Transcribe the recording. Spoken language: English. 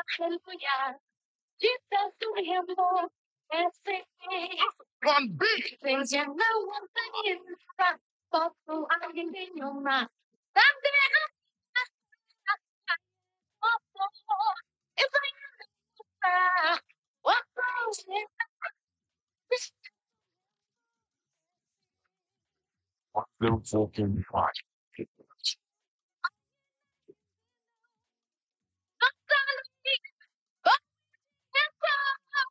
Hallelujah. Jesus to him more. One big things you know what that is. But who are you in your mind? If I what those fucking watch.